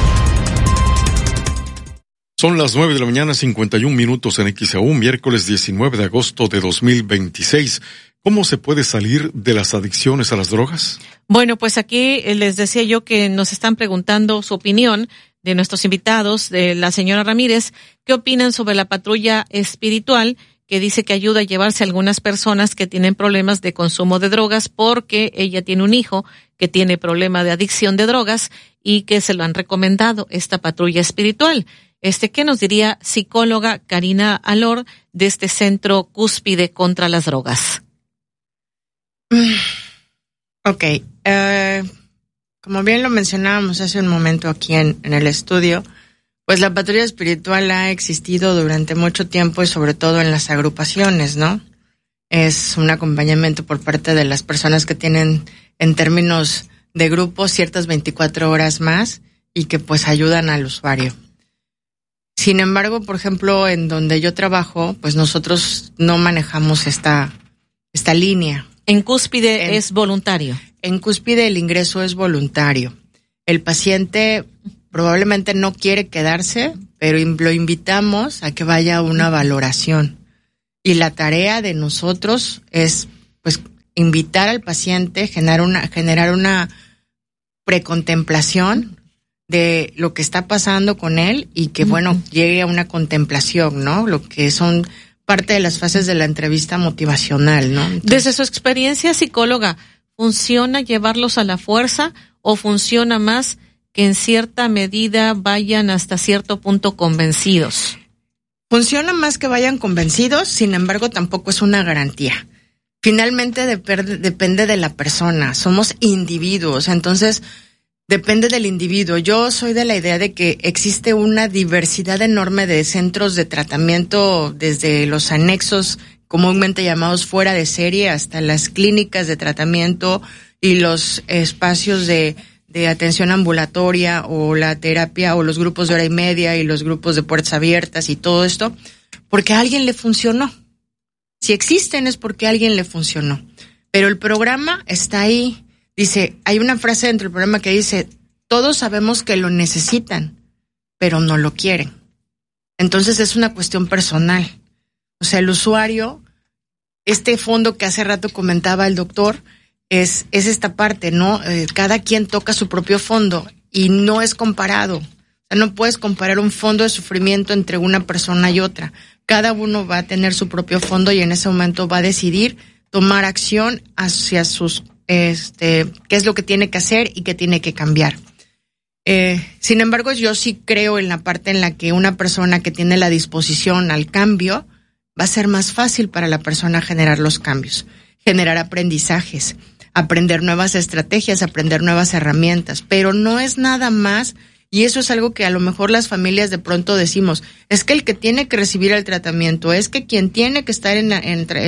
Son las 9 de la mañana, 51 minutos en XEU, miércoles 19 de agosto de 2026. ¿Cómo se puede salir de las adicciones a las drogas? Bueno, pues aquí les decía yo que nos están preguntando su opinión de nuestros invitados, de la señora Ramírez, ¿qué opinan sobre la patrulla espiritual que dice que ayuda a llevarse a algunas personas que tienen problemas de consumo de drogas porque ella tiene un hijo que tiene problema de adicción de drogas y que se lo han recomendado esta patrulla espiritual. ¿Qué nos diría psicóloga Karina Alor de este Centro Cúspide contra las Drogas? Ok, como bien lo mencionábamos hace un momento aquí en el estudio, pues la patrulla espiritual ha existido durante mucho tiempo y sobre todo en las agrupaciones, ¿no? Es un acompañamiento por parte de las personas que tienen, en términos de grupo, ciertas 24 horas más y que pues ayudan al usuario. Sin embargo, por ejemplo, en donde yo trabajo, pues nosotros no manejamos esta línea. En Cúspide es voluntario. En Cúspide el ingreso es voluntario. El paciente probablemente no quiere quedarse, pero lo invitamos a que vaya a una valoración. Y la tarea de nosotros es, pues, invitar al paciente, generar una precontemplación de lo que está pasando con él y que, bueno, llegue a una contemplación, ¿no? Lo que son parte de las fases de la entrevista motivacional, ¿no? Entonces, desde su experiencia psicóloga, ¿funciona llevarlos a la fuerza o funciona más que en cierta medida vayan hasta cierto punto convencidos? Funciona más que vayan convencidos, sin embargo tampoco es una garantía. Finalmente depende de la persona, somos individuos, entonces depende del individuo. Yo soy de la idea de que existe una diversidad enorme de centros de tratamiento, desde los anexos comúnmente llamados fuera de serie hasta las clínicas de tratamiento y los espacios de atención ambulatoria o la terapia o los grupos de hora y media y los grupos de puertas abiertas y todo esto, porque a alguien le funcionó. Si existen es porque a alguien le funcionó. Pero el programa está ahí. Dice, hay una frase dentro del programa que dice, todos sabemos que lo necesitan, pero no lo quieren. Entonces es una cuestión personal. O sea, el usuario, este fondo que hace rato comentaba el doctor, es esta parte, ¿no? Cada quien toca su propio fondo y no es comparado. O sea, no puedes comparar un fondo de sufrimiento entre una persona y otra. Cada uno va a tener su propio fondo y en ese momento va a decidir tomar acción hacia sus, qué es lo que tiene que hacer y qué tiene que cambiar. Sin embargo, yo sí creo en la parte en la que una persona que tiene la disposición al cambio, va a ser más fácil para la persona generar los cambios, generar aprendizajes, aprender nuevas estrategias, aprender nuevas herramientas, pero no es nada más, y eso es algo que a lo mejor las familias de pronto decimos, es que el que tiene que recibir el tratamiento, es que quien tiene que estar en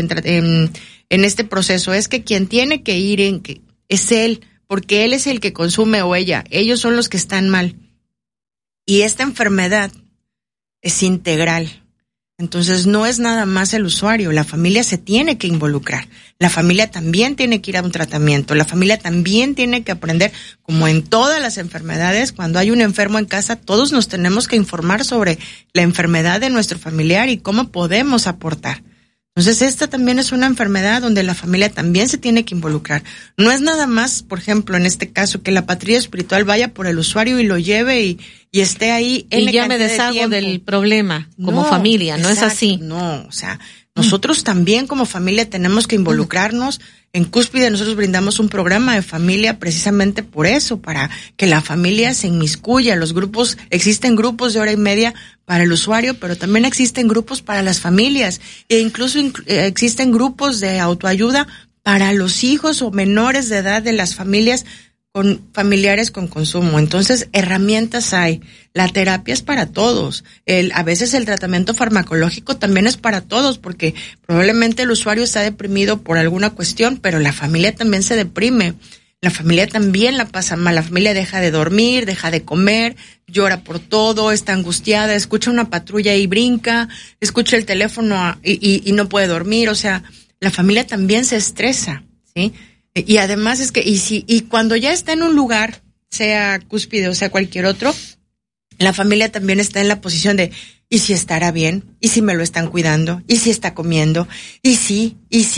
este proceso, es que quien tiene que ir es él, porque él es el que consume o ella, ellos son los que están mal. Y esta enfermedad es integral. Entonces no es nada más el usuario, la familia se tiene que involucrar, la familia también tiene que ir a un tratamiento, la familia también tiene que aprender, como en todas las enfermedades, cuando hay un enfermo en casa, todos nos tenemos que informar sobre la enfermedad de nuestro familiar y cómo podemos aportar. Entonces esta también es una enfermedad donde la familia también se tiene que involucrar. No es nada más, por ejemplo, en este caso, que la patrulla espiritual vaya por el usuario y lo lleve y esté ahí. Y ya me deshago del problema como familia, ¿no es así? No, o sea, nosotros también como familia tenemos que involucrarnos. En Cúspide nosotros brindamos un programa de familia precisamente por eso, para que la familia se inmiscuya. Los grupos, existen grupos de hora y media para el usuario, pero también existen grupos para las familias e incluso existen grupos de autoayuda para los hijos o menores de edad de las familias con familiares con consumo. Entonces, herramientas hay. La terapia es para todos. A veces el tratamiento farmacológico también es para todos, porque probablemente el usuario está deprimido por alguna cuestión, pero la familia también se deprime. La familia también la pasa mal. La familia deja de dormir, deja de comer, llora por todo, está angustiada, escucha una patrulla y brinca, escucha el teléfono y no puede dormir. O sea, la familia también se estresa, ¿sí? Y además es que, y cuando ya está en un lugar, sea Cúspide o sea cualquier otro, la familia también está en la posición de, ¿y si estará bien? ¿Y si me lo están cuidando? ¿Y si está comiendo? ¿Y sí?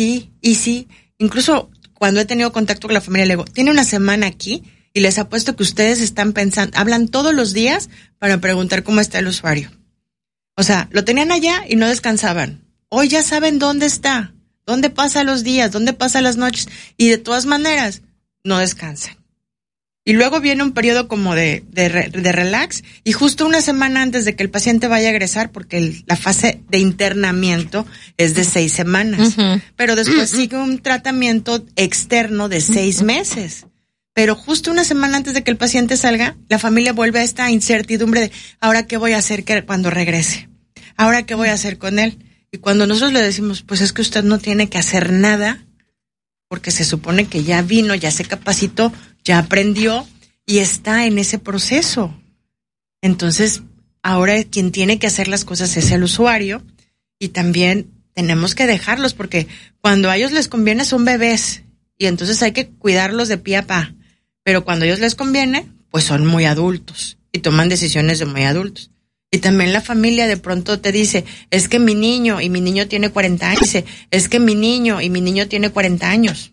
Incluso cuando he tenido contacto con la familia, le digo, tiene una semana aquí y les apuesto que ustedes están pensando, hablan todos los días para preguntar cómo está el usuario. O sea, lo tenían allá y no descansaban. hoy ya saben dónde está, dónde pasa los días, dónde pasa las noches, y de todas maneras no descansan. Y luego viene un periodo como de relax, y justo una semana antes de que el paciente vaya a egresar, porque la fase de internamiento es de 6 semanas, pero después sigue un tratamiento externo de 6 meses. Pero justo una semana antes de que el paciente salga, la familia vuelve a esta incertidumbre de, ¿ahora qué voy a hacer cuando regrese? ¿Ahora qué voy a hacer con él? Y cuando nosotros le decimos, pues es que usted no tiene que hacer nada, porque se supone que ya vino, ya se capacitó, ya aprendió y está en ese proceso. Entonces, ahora quien tiene que hacer las cosas es el usuario, y también tenemos que dejarlos, porque cuando a ellos les conviene son bebés, y entonces hay que cuidarlos de pie a pa. Pero cuando a ellos les conviene, pues son muy adultos y toman decisiones de muy adultos. Y también la familia de pronto te dice, es que mi niño, y mi niño tiene 40 años, dice, es que mi niño, y mi niño tiene 40 años.